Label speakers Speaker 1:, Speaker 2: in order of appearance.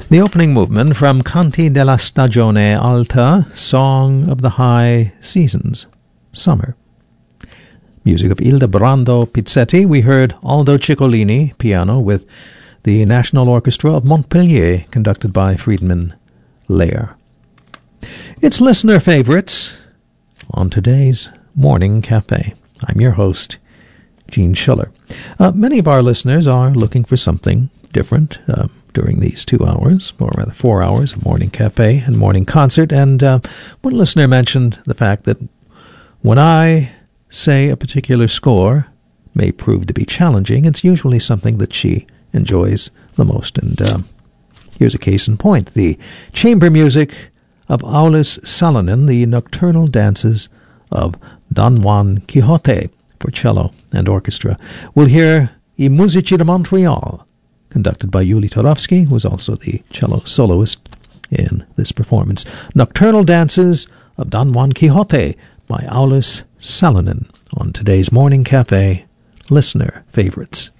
Speaker 1: The opening movement from Canti della Stagione Alta, Song of the High Seasons, Summer. Music of Ildebrando Pizzetti. We heard Aldo Ciccolini, piano, with the National Orchestra of Montpellier, conducted by Friedman Lair. It's listener favorites on today's Morning Cafe. I'm your host, Gene Schuller. Many of our listeners are looking for something different during these 2 hours, or rather 4 hours of Morning Cafe and Morning Concert, and one listener mentioned the fact that when I say a particular score may prove to be challenging, it's usually something that she enjoys the most, and here's a case in point. The chamber music of Aulis Salonen, the nocturnal dances of Don Juan Quixote, for cello and orchestra. We'll hear I Musici di Montreal, conducted by Yuli Torovsky, who was also the cello soloist in this performance. Nocturnal Dances of Don Juan Quixote by Aulis Salonen on today's Morning Cafe Listener Favorites.